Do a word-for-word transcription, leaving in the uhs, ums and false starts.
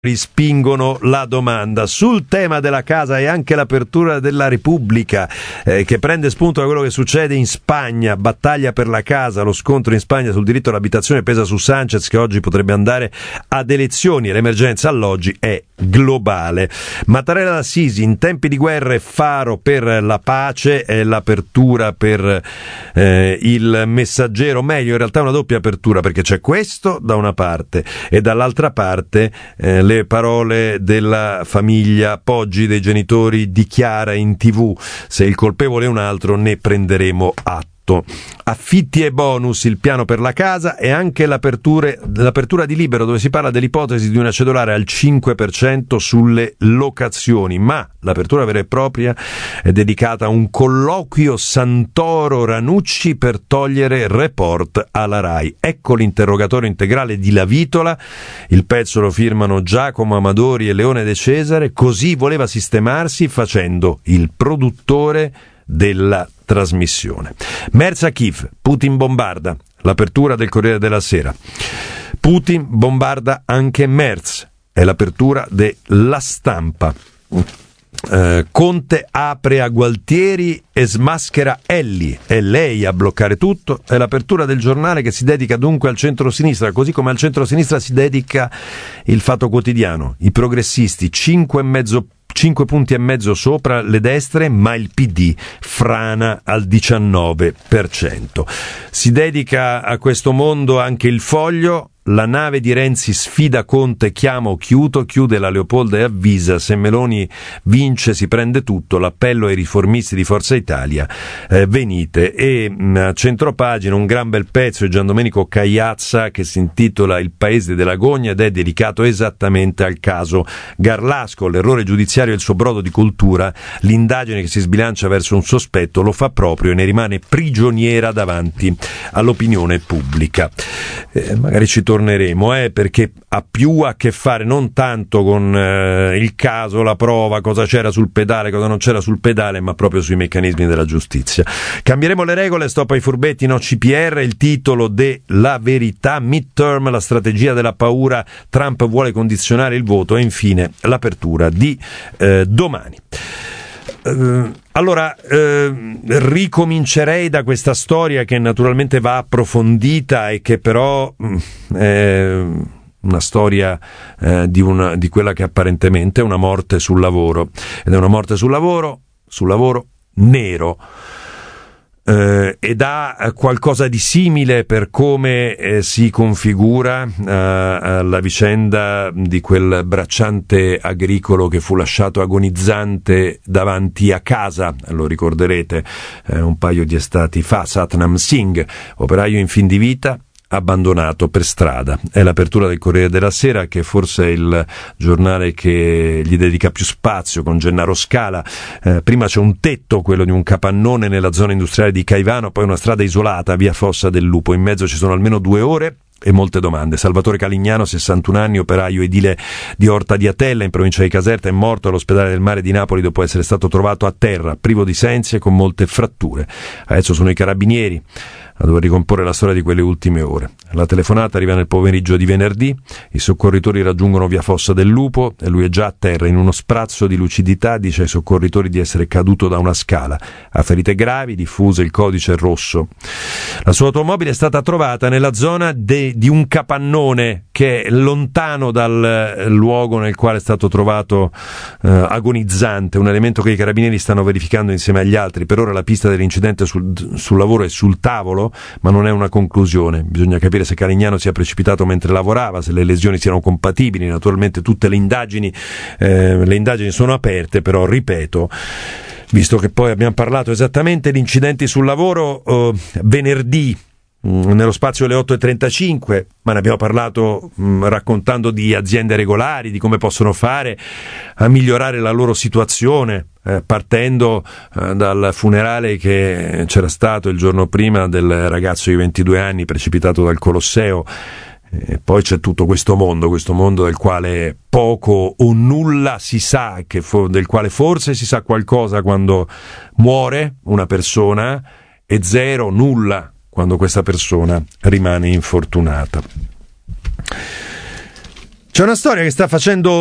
Spingono la domanda sul tema della casa e anche l'apertura della Repubblica, eh, che prende spunto da quello che succede in Spagna. Battaglia per la casa, lo scontro in Spagna sul diritto all'abitazione pesa su Sanchez, che oggi potrebbe andare ad elezioni e l'emergenza alloggi è globale. Mattarella d'Assisi: in tempi di guerra è faro per la pace, è l'apertura per eh, il Messaggero, meglio in realtà una doppia apertura, perché c'è questo da una parte e dall'altra parte eh, le parole della famiglia Poggi, dei genitori di Chiara in tv: se il colpevole è un altro ne prenderemo atto. Affitti e bonus, il piano per la casa e anche l'apertura, l'apertura di Libero, dove si parla dell'ipotesi di una cedolare al cinque per cento sulle locazioni, ma l'apertura vera e propria è dedicata a un colloquio Santoro-Ranucci per togliere Report alla Rai. Ecco l'interrogatorio integrale di La Vitola, il pezzo lo firmano Giacomo Amadori e Leone De Cesare. Così voleva sistemarsi facendo il produttore della trasmissione. Merz a Kiev, Putin bombarda, l'apertura del Corriere della Sera. Putin bombarda anche Merz, è l'apertura della Stampa. Uh, Conte apre a Gualtieri e smaschera Elli, è lei a bloccare tutto, è l'apertura del Giornale, che si dedica dunque al centro-sinistra, così come al centro-sinistra si dedica il Fatto Quotidiano. I progressisti cinque e mezzo cinque punti e mezzo sopra le destre, ma il P D frana al diciannove per cento. Si dedica a questo mondo anche il Foglio. La nave di Renzi sfida Conte, chiama o chiudo, chiude la Leopolda e avvisa: se Meloni vince si prende tutto, l'appello ai riformisti di Forza Italia, eh, venite. E a centropagina un gran bel pezzo di Giandomenico Cagliazza che si intitola Il paese della gogna ed è dedicato esattamente al caso Garlasco, l'errore giudiziario e il suo brodo di cultura. L'indagine che si sbilancia verso un sospetto lo fa proprio e ne rimane prigioniera davanti all'opinione pubblica. Eh, magari ci torneremo, eh, perché ha più a che fare non tanto con eh, il caso, la prova, cosa c'era sul pedale, cosa non c'era sul pedale, ma proprio sui meccanismi della giustizia. Cambieremo le regole, stop ai furbetti, no C P R, il titolo de La Verità, midterm, la strategia della paura, Trump vuole condizionare il voto, e infine l'apertura di eh, Domani. Uh, allora uh, ricomincerei da questa storia che naturalmente va approfondita e che però uh, è una storia uh, di, una, di quella che apparentemente è una morte sul lavoro, ed è una morte sul lavoro, sul lavoro nero. Eh, ed ha qualcosa di simile per come eh, si configura eh, la vicenda di quel bracciante agricolo che fu lasciato agonizzante davanti a casa, lo ricorderete, eh, un paio di estati fa. Satnam Singh, operaio in fin di vita, abbandonato per strada. È l'apertura del Corriere della Sera, che forse è il giornale che gli dedica più spazio, con Gennaro Scala. Eh, prima c'è un tetto, quello di un capannone nella zona industriale di Caivano, poi una strada isolata, via Fossa del Lupo. In mezzo ci sono almeno due ore e molte domande. Salvatore Calignano, sessantuno anni, operaio edile di Orta di Atella, in provincia di Caserta, è morto all'ospedale del Mare di Napoli dopo essere stato trovato a terra, privo di sensi e con molte fratture. Adesso sono i carabinieri a dover ricomporre la storia di quelle ultime ore. La telefonata arriva nel pomeriggio di venerdì, i soccorritori raggiungono via Fossa del Lupo e lui è già a terra. In uno sprazzo di lucidità dice ai soccorritori di essere caduto da una scala. Ha ferite gravi, diffuse il codice rosso. La sua automobile è stata trovata nella zona de, di un capannone che è lontano dal luogo nel quale è stato trovato eh, agonizzante, un elemento che i carabinieri stanno verificando insieme agli altri. Per ora la pista dell'incidente sul, sul lavoro è sul tavolo, ma non è una conclusione. Bisogna capire se Calignano sia precipitato mentre lavorava, se le lesioni siano compatibili. Naturalmente tutte le indagini eh, le indagini sono aperte, però ripeto, visto che poi abbiamo parlato esattamente di incidenti sul lavoro eh, venerdì mh, nello spazio alle otto e trentacinque, ma ne abbiamo parlato mh, raccontando di aziende regolari, di come possono fare a migliorare la loro situazione, Eh, partendo eh, dal funerale che c'era stato il giorno prima del ragazzo di ventidue anni precipitato dal Colosseo. E poi c'è tutto questo mondo, questo mondo del quale poco o nulla si sa, che fo- del quale forse si sa qualcosa quando muore una persona e zero, nulla quando questa persona rimane infortunata. C'è una storia che sta facendo